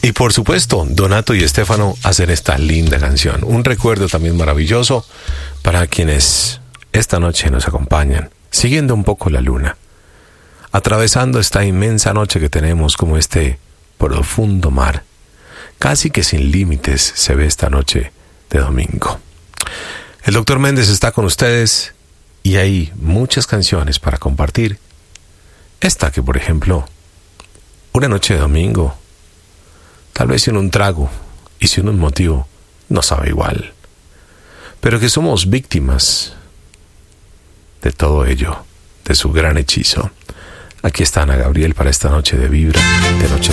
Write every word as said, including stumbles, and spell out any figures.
Y por supuesto, Donato y Estefano hacen esta linda canción. Un recuerdo también maravilloso para quienes esta noche nos acompañan, siguiendo un poco la luna, atravesando esta inmensa noche que tenemos como este profundo mar. Casi que sin límites se ve esta noche de domingo. El doctor Méndez está con ustedes y hay muchas canciones para compartir. Esta que, por ejemplo, una noche de domingo, tal vez sin un trago y sin un motivo, no sabe igual. Pero que somos víctimas de todo ello, de su gran hechizo. Aquí está Ana Gabriel para esta noche de Vibra, de Noche